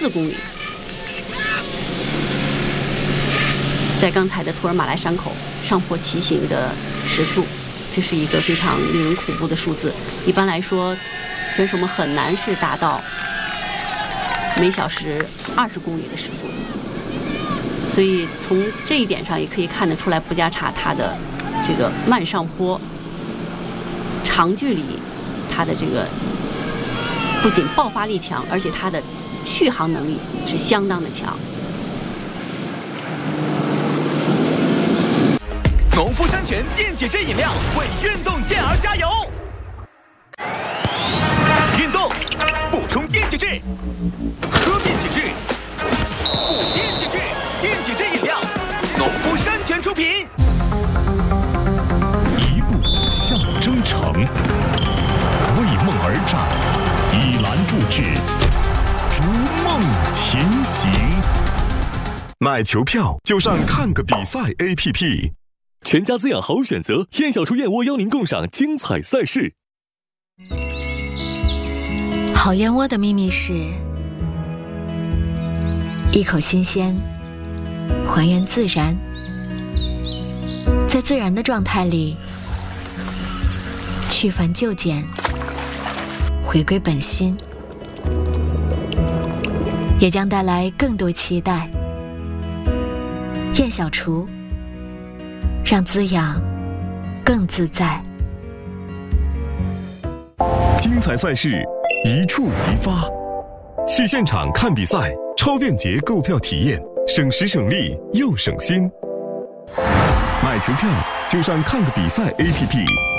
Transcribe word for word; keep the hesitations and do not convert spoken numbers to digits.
四公里。在刚才的图尔马莱山口上坡骑行的时速，这是一个非常令人恐怖的数字。一般来说，选手们很难是达到每小时二十公里的时速。所以从这一点上也可以看得出来，布加查它的这个慢上坡、长距离，它的这个不仅爆发力强，而且它的续航能力是相当的强。 农夫山泉电解质饮料为运动健儿加油！运动补充电解质，喝电解质，补电解质，电解质饮料，农夫山泉出品。 一步向征程，为梦而战，以蓝铸志，逐梦前行。 买球票就上看个比赛 A P P。 全家滋养好选择，燕小厨燕窝邀您共赏精彩赛事。 好燕窝的秘密是一口新鲜，还原自然，在自然的状态里去繁就简，回归本心，也将带来更多期待。燕小厨，让滋养更自在。 精彩赛事一触即发，去现场看比赛，超便捷购票体验，省时省力又省心。买球票就上看个比赛 A P P。